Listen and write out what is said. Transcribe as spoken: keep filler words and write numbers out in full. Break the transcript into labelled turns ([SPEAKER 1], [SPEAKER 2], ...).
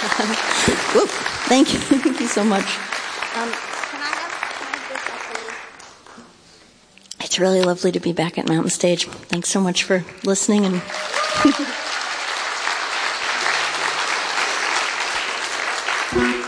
[SPEAKER 1] Whoop. Thank you. Thank you so much. Um,
[SPEAKER 2] Can I have, can I have this up,
[SPEAKER 1] it's really lovely to be back at Mountain Stage. Thanks so much for listening and